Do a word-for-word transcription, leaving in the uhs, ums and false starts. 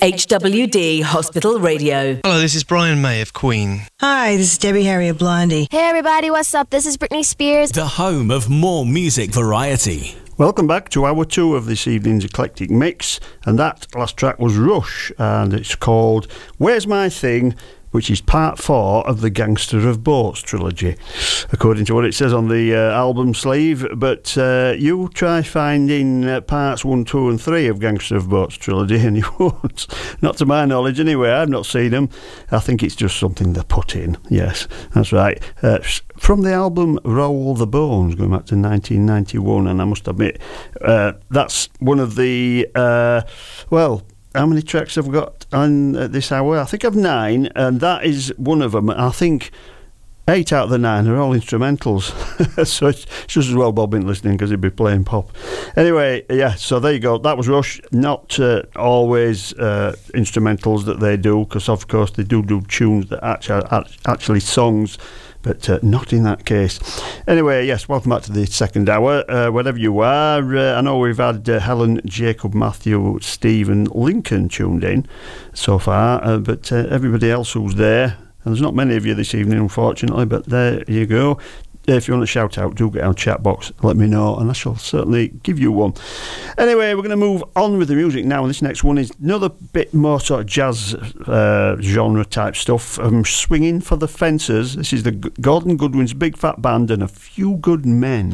H W D Hospital Radio. Hello, this is Brian May of Queen. Hi, this is Debbie Harry of Blondie. Hey everybody, what's up? This is Britney Spears. The home of more music variety. Welcome back to hour two of this evening's Eclectic Mix, and that last track was Rush, and it's called Where's My Thing?, which is part four of the Gangster of Boats trilogy, according to what it says on the uh, album sleeve. But uh, you try finding uh, parts one, two and three of Gangster of Boats trilogy and you won't. Not to my knowledge anyway, I've not seen them. I think it's just something they put in. Yes, that's right. Uh, from the album Roll the Bones, going back to nineteen ninety-one, and I must admit, uh, that's one of the, uh, well... How many tracks have we got on uh, this hour? I think I've nine, and that is one of them. I think eight out of the nine are all instrumentals. So it's just as well Bob ain't listening because he'd be playing pop. Anyway, yeah, so there you go. That was Rush. Not uh, always uh, instrumentals that they do, because of course they do do tunes that actually, actually songs, but uh, not in that case. Anyway, yes, welcome back to the second hour. Uh, wherever you are, uh, I know we've had uh, Helen, Jacob, Matthew, Stephen, Lincoln tuned in so far, uh, but uh, everybody else who's there, and there's not many of you this evening, unfortunately, but there you go. If you want to shout out, do get our chat box, let me know, and I shall certainly give you one. Anyway, we're going to move on with the music now, and this next one is another bit more sort of jazz uh, genre type stuff. Um, Swinging for the Fences. This is the Gordon Goodwin's Big Fat Band and A Few Good Men.